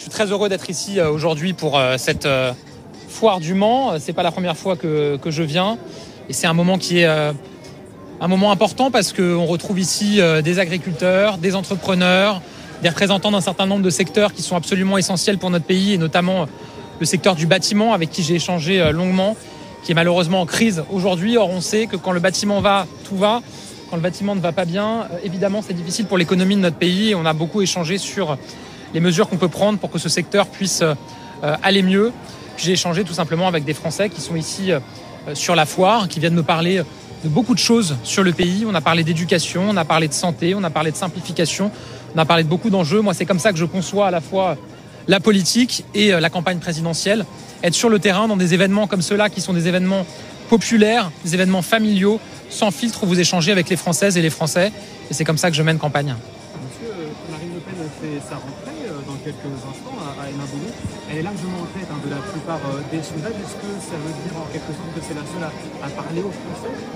Je suis très heureux d'être ici aujourd'hui pour cette foire du Mans. C'est pas la première fois que je viens. Et c'est un moment qui est un moment important parce qu'on retrouve ici des agriculteurs, des entrepreneurs, des représentants d'un certain nombre de secteurs qui sont absolument essentiels pour notre pays, et notamment le secteur du bâtiment avec qui j'ai échangé longuement, qui est malheureusement en crise aujourd'hui. Or, on sait que quand le bâtiment va, tout va. Quand le bâtiment ne va pas bien, évidemment, c'est difficile pour l'économie de notre pays. Et on a beaucoup échangé sur les mesures qu'on peut prendre pour que ce secteur puisse aller mieux. Puis j'ai échangé tout simplement avec des Français qui sont ici sur la foire, qui viennent me parler de beaucoup de choses sur le pays. On a parlé d'éducation, on a parlé de santé, on a parlé de simplification, on a parlé de beaucoup d'enjeux. Moi, c'est comme ça que je conçois à la fois la politique et la campagne présidentielle. Être sur le terrain dans des événements comme ceux-là, qui sont des événements populaires, des événements familiaux, sans filtre, où vous échangez avec les Françaises et les Français. Et c'est comme ça que je mène campagne. Monsieur, Marine Le Pen fait sa rentrée dans quelques instants à Hénin-Beaumont. Elle est largement en tête de la plupart des sondages. Est-ce que ça veut dire en quelque sorte que c'est la seule à parler aux Français ?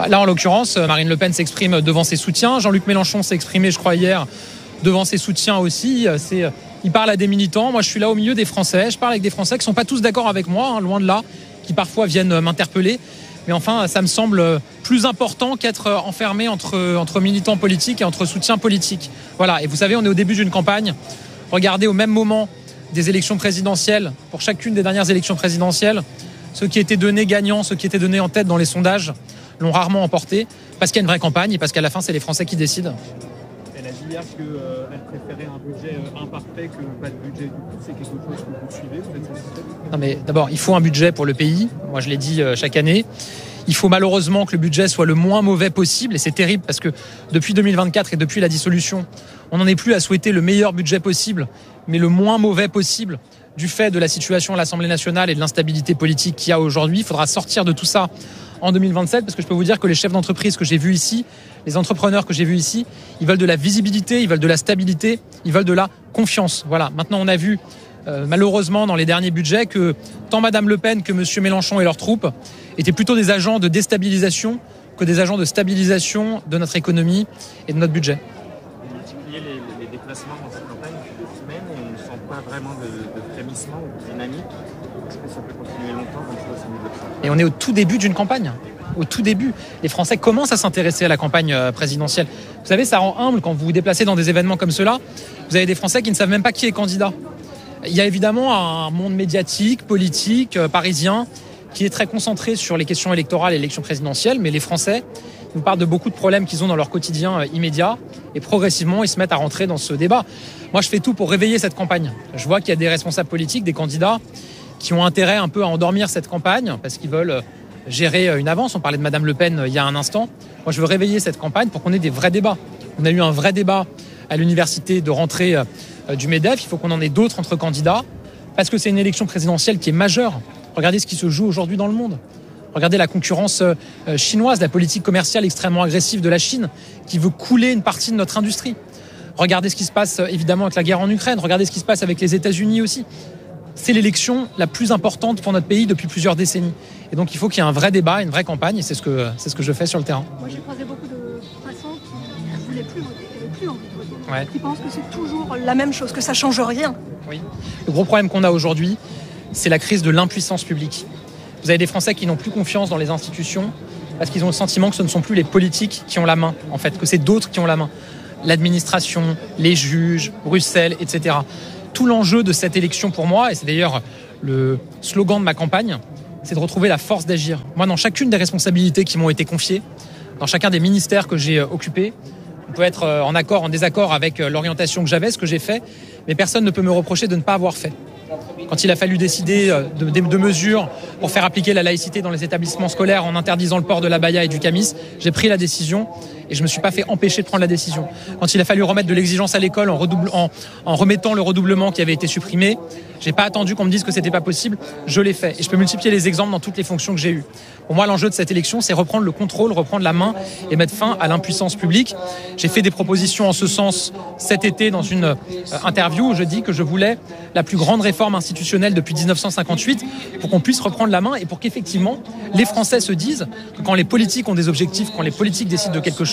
Là, en l'occurrence, Marine Le Pen s'exprime devant ses soutiens. Jean-Luc Mélenchon s'est exprimé, je crois, hier, devant ses soutiens aussi. Il parle à des militants. Moi, je suis là au milieu des Français. Je parle avec des Français qui ne sont pas tous d'accord avec moi, loin de là, qui parfois viennent m'interpeller. Mais enfin, ça me semble plus important qu'être enfermé entre militants politiques et entre soutiens politiques. Voilà. Et vous savez, on est au début d'une campagne. Regardez au même moment des élections présidentielles, pour chacune des dernières élections présidentielles, ceux qui étaient donnés gagnants, ceux qui étaient donnés en tête dans les sondages, l'ont rarement emporté, parce qu'il y a une vraie campagne et parce qu'à la fin, c'est les Français qui décident. Elle a dit hier qu'elle préférait un budget imparfait que pas de budget du tout. C'est quelque chose que vous suivez, vous êtes satisfait ? Non, mais d'abord, il faut un budget pour le pays. Moi, je l'ai dit chaque année. Il faut malheureusement que le budget soit le moins mauvais possible. Et c'est terrible parce que depuis 2024 et depuis la dissolution, on n'en est plus à souhaiter le meilleur budget possible, mais le moins mauvais possible du fait de la situation à l'Assemblée nationale et de l'instabilité politique qu'il y a aujourd'hui. Il faudra sortir de tout ça en 2027, parce que je peux vous dire que les chefs d'entreprise que j'ai vus ici, les entrepreneurs que j'ai vus ici, ils veulent de la visibilité, ils veulent de la stabilité, ils veulent de la confiance. Voilà. Maintenant, on a vu malheureusement dans les derniers budgets que tant Madame Le Pen que Monsieur Mélenchon et leurs troupes étaient plutôt des agents de déstabilisation que des agents de stabilisation de notre économie et de notre budget. Vous multipliez les déplacements dans cette campagne depuis 2 semaines et on ne sent pas vraiment de frémissement ou de dynamique. Est-ce que ça peut continuer longtemps comme ça au niveau de ça ? Et on est au tout début d'une campagne. Au tout début. Les Français commencent à s'intéresser à la campagne présidentielle. Vous savez, ça rend humble quand vous vous déplacez dans des événements comme ceux-là. Vous avez des Français qui ne savent même pas qui est candidat. Il y a évidemment un monde médiatique, politique, parisien, qui est très concentré sur les questions électorales et l'élection présidentielle, mais les Français nous parlent de beaucoup de problèmes qu'ils ont dans leur quotidien immédiat, et progressivement, ils se mettent à rentrer dans ce débat. Moi, je fais tout pour réveiller cette campagne. Je vois qu'il y a des responsables politiques, des candidats, qui ont intérêt un peu à endormir cette campagne, parce qu'ils veulent gérer une avance. On parlait de Madame Le Pen il y a un instant. Moi, je veux réveiller cette campagne pour qu'on ait des vrais débats. On a eu un vrai débat à l'université de rentrée du MEDEF. Il faut qu'on en ait d'autres entre candidats, parce que c'est une élection présidentielle qui est majeure. Regardez ce qui se joue aujourd'hui dans le monde. Regardez la concurrence chinoise, la politique commerciale extrêmement agressive de la Chine, qui veut couler une partie de notre industrie. Regardez ce qui se passe évidemment avec la guerre en Ukraine. Regardez ce qui se passe avec les États-Unis aussi. C'est l'élection la plus importante pour notre pays depuis plusieurs décennies. Et donc il faut qu'il y ait un vrai débat, une vraie campagne, et c'est ce que je fais sur le terrain. Moi, j'ai croisé beaucoup de passants qui ne voulaient plus voter, qui n'avaient plus envie de voter. Ouais. Qui pensent que c'est toujours la même chose, que ça ne change rien. Oui. Le gros problème qu'on a aujourd'hui, c'est la crise de l'impuissance publique. Vous avez des Français qui n'ont plus confiance dans les institutions parce qu'ils ont le sentiment que ce ne sont plus les politiques qui ont la main, en fait, que c'est d'autres qui ont la main. L'administration, les juges, Bruxelles, etc. Tout l'enjeu de cette élection pour moi, et c'est d'ailleurs le slogan de ma campagne, c'est de retrouver la force d'agir. Moi, dans chacune des responsabilités qui m'ont été confiées, dans chacun des ministères que j'ai occupés, on peut être en accord, en désaccord avec l'orientation que j'avais, ce que j'ai fait, mais personne ne peut me reprocher de ne pas avoir fait. Quand il a fallu décider de mesures pour faire appliquer la laïcité dans les établissements scolaires en interdisant le port de l'abaya et du camis, j'ai pris la décision et je ne me suis pas fait empêcher de prendre la décision. Quand il a fallu remettre de l'exigence à l'école en remettant le redoublement qui avait été supprimé, j'ai pas attendu qu'on me dise que c'était pas possible, je l'ai fait. Et je peux multiplier les exemples dans toutes les fonctions que j'ai eues. Pour moi, l'enjeu de cette élection, c'est reprendre le contrôle, reprendre la main et mettre fin à l'impuissance publique. J'ai fait des propositions en ce sens cet été dans une interview où je dis que je voulais la plus grande réforme institutionnelle depuis 1958 pour qu'on puisse reprendre la main et pour qu'effectivement les Français se disent que quand les politiques ont des objectifs, quand les politiques décident de quelque chose,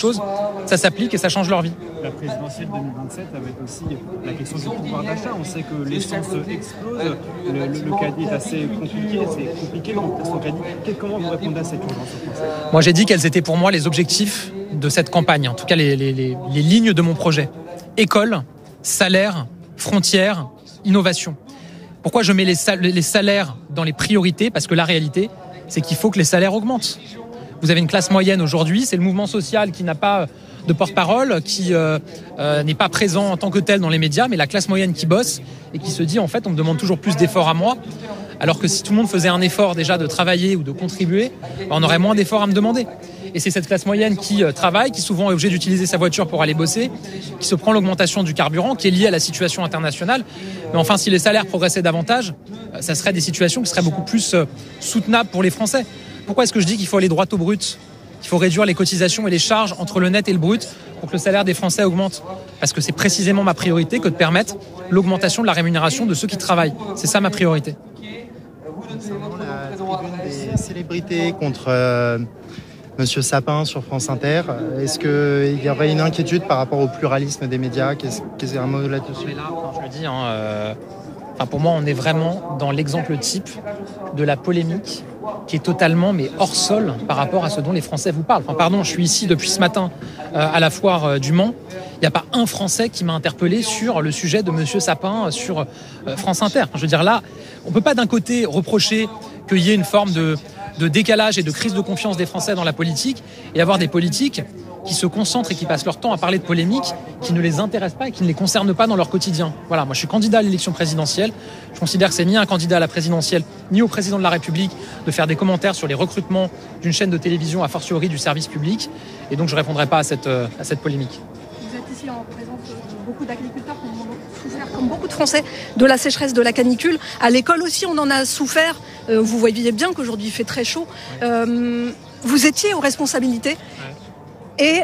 choses, ça s'applique et ça change leur vie. La présidentielle 2027 avec aussi la question du pouvoir d'achat. On sait que l'essence explose, le caddie est assez compliqué, c'est compliqué dans son caddie. Comment vous répondez à cette urgence française ? Moi, j'ai dit quels étaient pour moi les objectifs de cette campagne, en tout cas les lignes de mon projet. École, salaire, frontières, innovation. Pourquoi je mets les salaires dans les priorités ? Parce que la réalité, c'est qu'il faut que les salaires augmentent. Vous avez une classe moyenne aujourd'hui, c'est le mouvement social qui n'a pas de porte-parole, qui n'est pas présent en tant que tel dans les médias, mais la classe moyenne qui bosse et qui se dit en fait on me demande toujours plus d'efforts à moi, alors que si tout le monde faisait un effort déjà de travailler ou de contribuer, on aurait moins d'efforts à me demander. Et c'est cette classe moyenne qui travaille, qui souvent est obligée d'utiliser sa voiture pour aller bosser, qui se prend l'augmentation du carburant, qui est liée à la situation internationale. Mais enfin, si les salaires progressaient davantage, ça serait des situations qui seraient beaucoup plus soutenables pour les Français. Pourquoi est-ce que je dis qu'il faut aller droit au brut ? Il faut réduire les cotisations et les charges entre le net et le brut pour que le salaire des Français augmente. Parce que c'est précisément ma priorité que de permettre l'augmentation de la rémunération de ceux qui travaillent. C'est ça ma priorité. Concernant la tribune des célébrités contre Monsieur Sapin sur France Inter, est-ce qu'il y aurait une inquiétude par rapport au pluralisme des médias ? Qu'est-ce un mot là-dessus ? Mais là, je le dis, pour moi, on est vraiment dans l'exemple type de la polémique qui est totalement hors sol par rapport à ce dont les Français vous parlent. Je suis ici depuis ce matin à la foire du Mans. Il n'y a pas un Français qui m'a interpellé sur le sujet de Monsieur Sapin sur France Inter. Je veux dire, là, on ne peut pas d'un côté reprocher qu'il y ait une forme de décalage et de crise de confiance des Français dans la politique et avoir des politiques qui se concentrent et qui passent leur temps à parler de polémiques qui ne les intéressent pas et qui ne les concernent pas dans leur quotidien. Voilà, moi je suis candidat à l'élection présidentielle. Je considère que c'est ni un candidat à la présidentielle, ni au président de la République de faire des commentaires sur les recrutements d'une chaîne de télévision, a fortiori du service public. Et donc je ne répondrai pas à cette polémique. Vous êtes ici en présence de beaucoup d'agriculteurs qui ont souffert, comme beaucoup de Français, de la sécheresse, de la canicule. À l'école aussi, on en a souffert. Vous voyez bien qu'aujourd'hui il fait très chaud. Vous étiez aux responsabilités. Et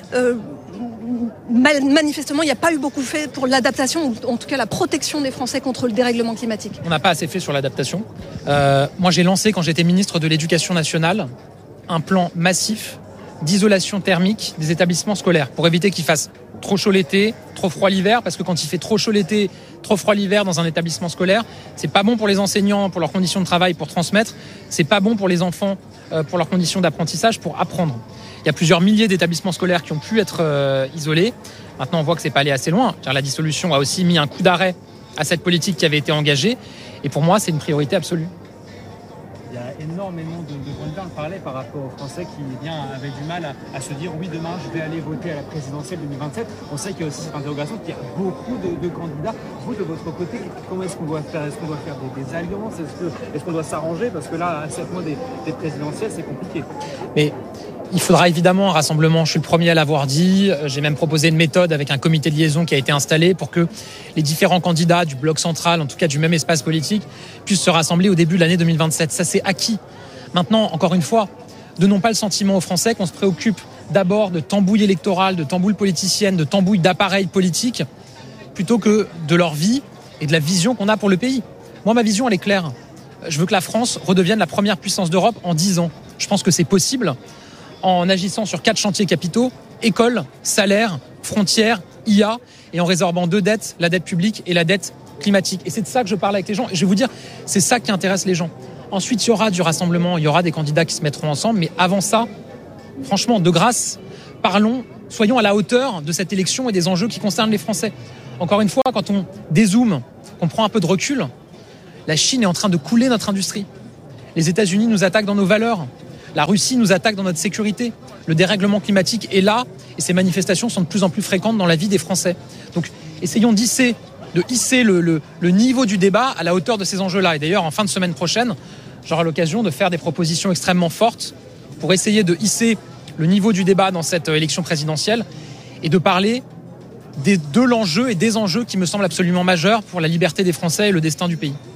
manifestement, il n'y a pas eu beaucoup fait pour l'adaptation, ou en tout cas la protection des Français contre le dérèglement climatique. On n'a pas assez fait sur l'adaptation. Moi, j'ai lancé, quand j'étais ministre de l'Éducation nationale, un plan massif d'isolation thermique des établissements scolaires pour éviter qu'il fasse trop chaud l'été, trop froid l'hiver, parce que quand il fait trop chaud l'été, trop froid l'hiver dans un établissement scolaire, c'est pas bon pour les enseignants, pour leurs conditions de travail, pour transmettre, c'est pas bon pour les enfants, pour leurs conditions d'apprentissage, pour apprendre. Il y a plusieurs milliers d'établissements scolaires qui ont pu être isolés. Maintenant, on voit que c'est pas allé assez loin. La dissolution a aussi mis un coup d'arrêt à cette politique qui avait été engagée. Et pour moi, c'est une priorité absolue. Il y a énormément de candidats, on parlait par rapport aux Français qui avaient du mal à se dire oui, demain je vais aller voter à la présidentielle 2027. On sait qu'il y a aussi cette interrogation qu'il y a beaucoup de candidats. Vous, de votre côté, comment est-ce qu'on doit faire ? Est-ce qu'on doit faire des alliances ? Est-ce qu'on doit s'arranger ? Parce que là, à 7 mois des présidentielles, c'est compliqué. Mais il faudra évidemment un rassemblement, je suis le premier à l'avoir dit. J'ai même proposé une méthode avec un comité de liaison qui a été installé pour que les différents candidats du bloc central, en tout cas du même espace politique, puissent se rassembler au début de l'année 2027. Ça, c'est acquis. Maintenant, encore une fois, donnons pas le sentiment aux Français qu'on se préoccupe d'abord de tambouille électorale, de tambouille politicienne, de tambouille d'appareils politiques, plutôt que de leur vie et de la vision qu'on a pour le pays. Moi, ma vision, elle est claire. Je veux que la France redevienne la première puissance d'Europe en 10 ans. Je pense que c'est possible en agissant sur 4 chantiers capitaux, école, salaire, frontières, IA, et en résorbant 2 dettes, la dette publique et la dette climatique. Et c'est de ça que je parle avec les gens. Et je vais vous dire, c'est ça qui intéresse les gens. Ensuite, il y aura du rassemblement, il y aura des candidats qui se mettront ensemble. Mais avant ça, franchement, de grâce, parlons, soyons à la hauteur de cette élection et des enjeux qui concernent les Français. Encore une fois, quand on dézoome, qu'on prend un peu de recul, la Chine est en train de couler notre industrie. Les États-Unis nous attaquent dans nos valeurs. La Russie nous attaque dans notre sécurité. Le dérèglement climatique est là et ces manifestations sont de plus en plus fréquentes dans la vie des Français. Donc, essayons de hisser le niveau du débat à la hauteur de ces enjeux-là. Et d'ailleurs, en fin de semaine prochaine, j'aurai l'occasion de faire des propositions extrêmement fortes pour essayer de hisser le niveau du débat dans cette élection présidentielle et de parler de l'enjeu et des enjeux qui me semblent absolument majeurs pour la liberté des Français et le destin du pays.